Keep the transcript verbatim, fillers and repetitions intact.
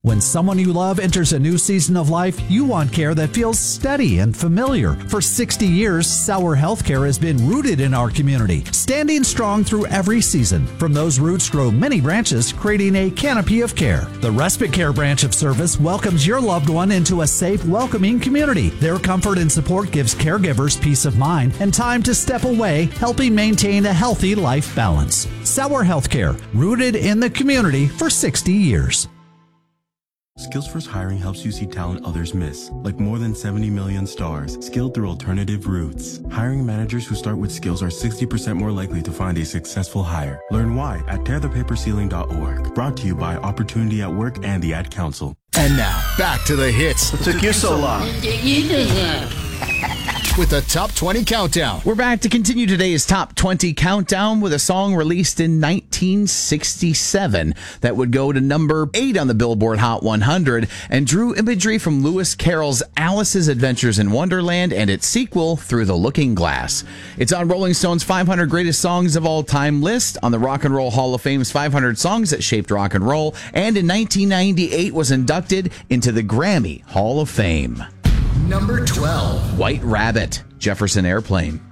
When someone you love enters a new season of life, you want care that feels steady and familiar. For sixty years, Sauer Healthcare has been rooted in our community, standing strong through every season. From those roots grow many branches, creating a canopy of care. The Respite Care branch of service welcomes your loved one into a safe, welcoming community. Their comfort and support gives caregivers peace of mind and time to step away, helping maintain a healthy life balance. Sauer Healthcare, rooted in the community for sixty years. Skillsforce Hiring helps you see talent others miss, like more than seventy million stars, skilled through alternative routes. Hiring managers who start with skills are sixty percent more likely to find a successful hire. Learn why at tear the paper ceiling dot org. Brought to you by Opportunity at Work and the Ad Council. And now, back to the hits. What took you so long? With the Top twenty Countdown. We're back to continue today's Top twenty Countdown with a song released in nineteen sixty-seven that would go to number eight on the Billboard Hot one hundred and drew imagery from Lewis Carroll's Alice's Adventures in Wonderland and its sequel, Through the Looking Glass. It's on Rolling Stone's five hundred Greatest Songs of All Time list, on the Rock and Roll Hall of Fame's five hundred Songs That Shaped Rock and Roll, and in nineteen ninety-eight was inducted into the Grammy Hall of Fame. Number twelve. White Rabbit, Jefferson Airplane.